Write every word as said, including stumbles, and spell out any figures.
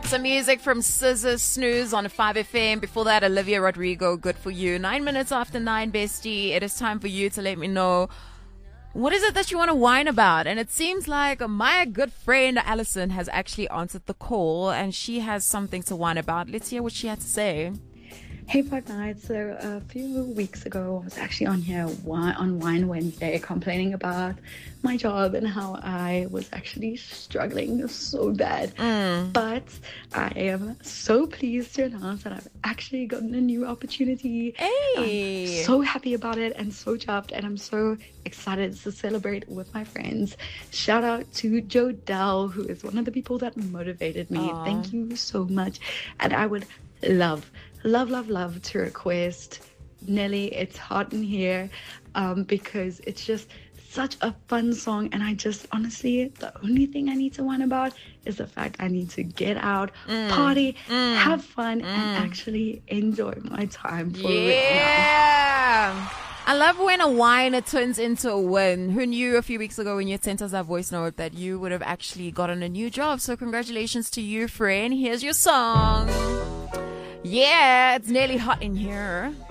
Some music from Scissor Snooze on five F M. Before that, Olivia Rodrigo, Good For You. Nine minutes after nine, bestie. It is time for you to let me know, what is it that you want to whine about? And it seems like my good friend Alison has actually answered the call and she has something to whine about. Let's hear what she had to say. Hey, Park Night. So a few weeks ago, I was actually on here on Wine Wednesday complaining about my job and how I was actually struggling so bad. Mm. But I am so pleased to announce that I've actually gotten a new opportunity. Hey! I'm so happy about it and so chuffed, and I'm so excited to celebrate with my friends. Shout out to Joe Dell, who is one of the people that motivated me. Aww. Thank you so much. And I would love Love, love, love to request Nelly, It's Hot in Here, um, because it's just such a fun song. And I just, honestly, the only thing I need to whine about is the fact I need to get out, mm. party, mm. have fun, mm. and actually enjoy my time for yeah. real. I love when a whine it turns into a win. Who knew a few weeks ago when you sent us that voice note that you would have actually gotten a new job? So congratulations to you, friend. Here's your song. Yeah, it's nearly hot in here.